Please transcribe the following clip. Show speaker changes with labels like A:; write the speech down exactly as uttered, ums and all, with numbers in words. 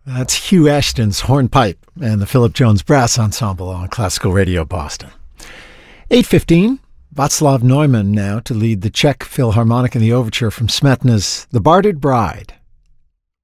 A: That's Hugh Ashton's hornpipe and the Philip Jones Brass Ensemble on Classical Radio Boston. eight fifteen, Václav Neumann now to lead the Czech Philharmonic in the overture from Smetana's The Barded Bride.